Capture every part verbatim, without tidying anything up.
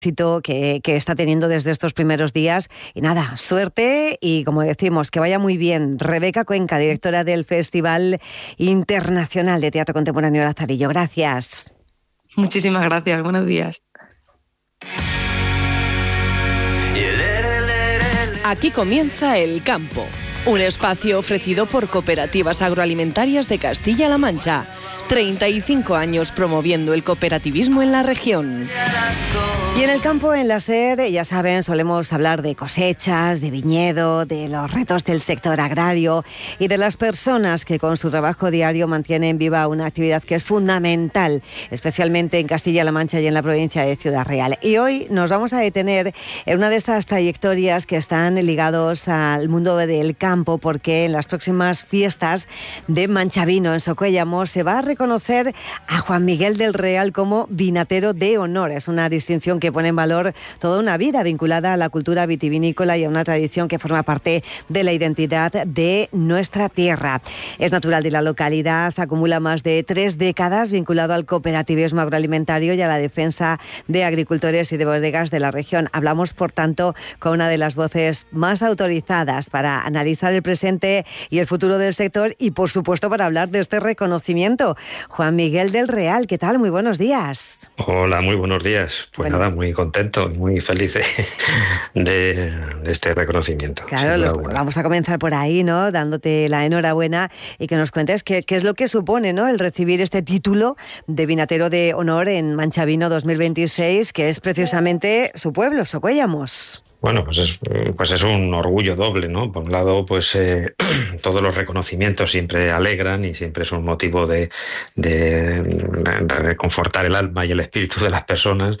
éxito que, que está teniendo desde estos primeros días. Y nada, suerte y, como decimos, que vaya muy bien. Rebeca Cuenca, directora del Festival Internacional de Teatro Contemporáneo Lazarillo. Gracias. Muchísimas gracias. Buenos días. Aquí comienza El Campo, un espacio ofrecido por Cooperativas Agroalimentarias de Castilla-La Mancha. treinta y cinco años promoviendo el cooperativismo en la región. Y en El Campo, en la SER, ya saben, solemos hablar de cosechas, de viñedo, de los retos del sector agrario y de las personas que con su trabajo diario mantienen viva una actividad que es fundamental, especialmente en Castilla-La Mancha y en la provincia de Ciudad Real. Y hoy nos vamos a detener en una de estas trayectorias que están ligados al mundo del campo, porque en las próximas fiestas de Manchavino, en Socuéllamos, se va a reconocer a Juan Miguel del Real como vinatero de honor. Es una distinción que pone en valor toda una vida vinculada a la cultura vitivinícola y a una tradición que forma parte de la identidad de nuestra tierra. Es natural de la localidad, acumula más de tres décadas vinculado al cooperativismo agroalimentario y a la defensa de agricultores y de bodegas de la región. Hablamos, por tanto, con una de las voces más autorizadas para analizar el presente y el futuro del sector y, por supuesto, para hablar de este reconocimiento. Juan Miguel del Real, ¿qué tal? Muy buenos días. Hola, muy buenos días. Pues bueno, nada, muy contento, muy feliz de, de, de este reconocimiento. Claro, lo, vamos a comenzar por ahí, ¿no? Dándote la enhorabuena y que nos cuentes qué, qué es lo que supone, ¿no?, el recibir este título de vinatero de honor en Manchavino dos mil veintiséis, que es precisamente su pueblo, Socuéllamos. Bueno, pues es, pues es un orgullo doble, ¿no? Por un lado, pues eh, todos los reconocimientos siempre alegran y siempre es un motivo de, de, de reconfortar el alma y el espíritu de las personas.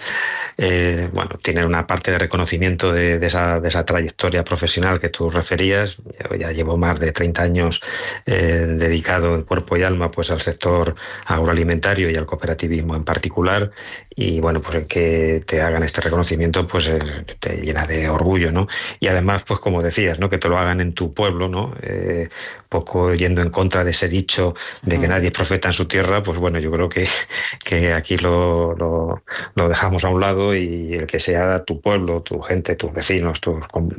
Eh, bueno, tiene una parte de reconocimiento de, de, esa, de esa trayectoria profesional que tú referías. Ya, ya llevo más de treinta años eh, dedicado en cuerpo y alma pues al sector agroalimentario y al cooperativismo en particular. Y bueno, pues el que te hagan este reconocimiento pues eh, te llena de orgullo, ¿no? Y además, pues como decías, ¿no?, que te lo hagan en tu pueblo, ¿no? Eh, poco yendo en contra de ese dicho de que nadie es profeta en su tierra, pues bueno, yo creo que, que aquí lo, lo, lo dejamos a un lado y el que sea tu pueblo, tu gente, tus vecinos, tus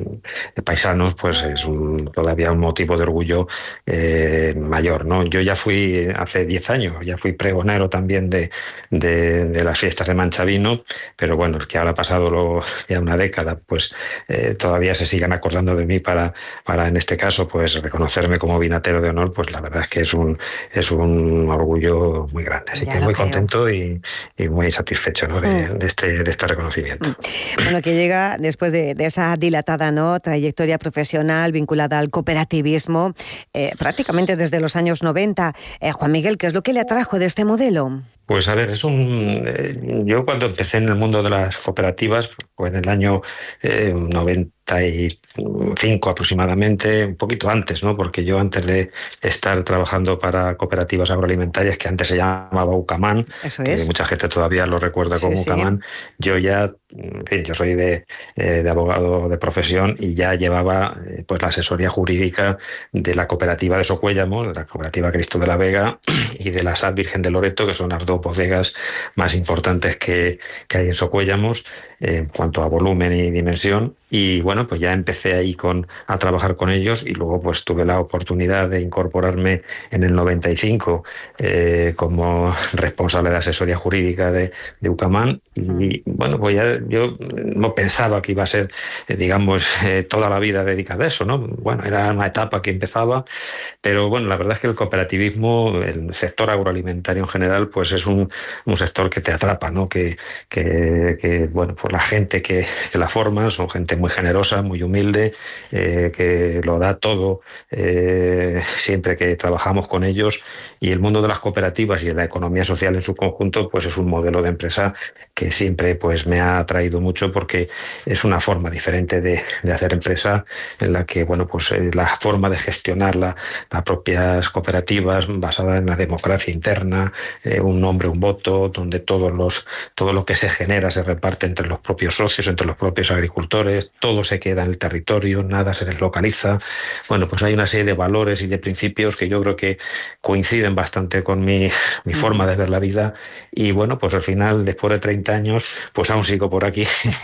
paisanos, pues es un, todavía un motivo de orgullo eh, mayor, ¿no? Yo ya fui hace diez años, ya fui pregonero también de, de, de las fiestas de Manchavino, pero bueno, es que ahora ha pasado lo, ya una década, pues Eh, todavía se sigan acordando de mí para, para en este caso, pues reconocerme como vinatero de honor, pues la verdad es que es un, es un orgullo muy grande. Así ya que muy creo. contento y, y muy satisfecho, ¿no?, de, mm. de, este, de este reconocimiento. Bueno, que llega después de, de esa dilatada, ¿no?, trayectoria profesional vinculada al cooperativismo, eh, prácticamente desde los años noventa. Eh, Juan Miguel, ¿qué es lo que le atrajo de este modelo? Pues a ver, es un. Eh, yo cuando empecé en el mundo de las cooperativas, pues en el año eh, noventa y cinco aproximadamente, un poquito antes, ¿no? Porque yo antes de estar trabajando para cooperativas agroalimentarias, que antes se llamaba UCAMAN, Eso es. que mucha gente todavía lo recuerda como sí, UCAMAN, sí. yo ya, en fin, yo soy de, eh, de abogado de profesión y ya llevaba eh, pues la asesoría jurídica de la cooperativa de Socuéllamos, de la cooperativa Cristo de la Vega y de la S A D Virgen de Loreto, que son las dos bodegas más importantes que, que hay en Socuéllamos eh, en cuanto a volumen y dimensión. Y bueno, pues ya empecé ahí con, a trabajar con ellos y luego pues tuve la oportunidad de incorporarme en el noventa y cinco eh, como responsable de asesoría jurídica de, de UCAMAN. Y bueno, pues ya yo no pensaba que iba a ser, eh, digamos, eh, toda la vida dedicada a eso, ¿no? Bueno, era una etapa que empezaba, pero bueno, la verdad es que el cooperativismo, el sector agroalimentario en general, pues es un, un sector que te atrapa, ¿no? Que, que, que bueno, pues la gente que, que la forma son gente muy generosa, muy humilde, eh, que lo da todo eh, siempre que trabajamos con ellos, y el mundo de las cooperativas y de la economía social en su conjunto pues es un modelo de empresa que siempre pues me ha atraído mucho, porque es una forma diferente de, de hacer empresa en la que bueno pues eh, la forma de gestionar la, las propias cooperativas basada en la democracia interna, eh, un nombre, un voto, donde todos los todo lo que se genera se reparte entre los propios socios, entre los propios agricultores, todo se queda en el territorio, nada se deslocaliza. Bueno, pues hay una serie de valores y de principios que yo creo que coinciden bastante con mi, mi forma de ver la vida y bueno, pues al final, después de treinta años, pues aún sigo por aquí